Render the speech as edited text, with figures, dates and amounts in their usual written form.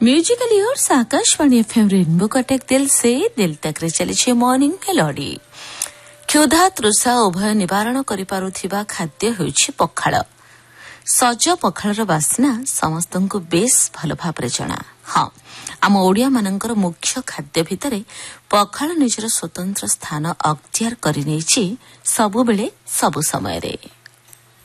Musical years Akashvani FM rainbow Cuttack दिल से दिल तक रे चली मॉर्निंग मेलोडी। क्षुधा तृषा उभय निवारण करिपारुथिबा खाद्य हेउछि पखाळ। सज पखाळर बास्ना समस्तंकु बेस भल भाबरे जणा। हां, आम ओडिया मानकर मुख्य खाद्य भितरे पखाळ निजर स्वतंत्र स्थान अख्तियार करि नेछि सबु बेले सबु समय रे।